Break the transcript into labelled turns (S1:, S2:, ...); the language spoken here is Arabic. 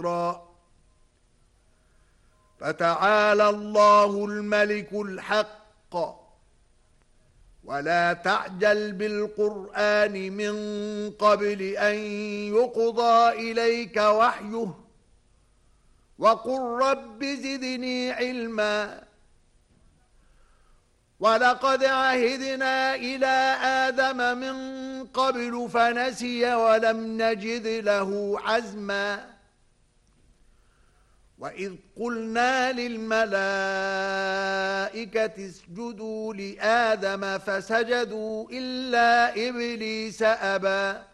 S1: فتعالى الله الملك الحق ولا تعجل بالقرآن من قبل أن يقضى إليك وحيه وقل رب زدني علما ولقد عهدنا إلى آدم من قبل فنسي ولم نجد له عزما وإذ قلنا للملائكة اسجدوا لآدم فسجدوا إلا إبليس أبى